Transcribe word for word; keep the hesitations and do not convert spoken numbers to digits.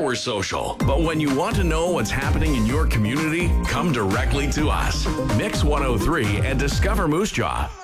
Sure, we're social, but when you want to know what's happening in your community, come directly to us. Mix one oh three and discover Moose Jaw.